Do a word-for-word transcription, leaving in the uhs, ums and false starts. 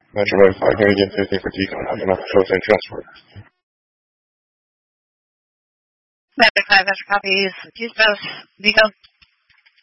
Measurement five Canadian fifty for decon. I'm enough shows and transfer. Magic five extra copies. Use both. Decon.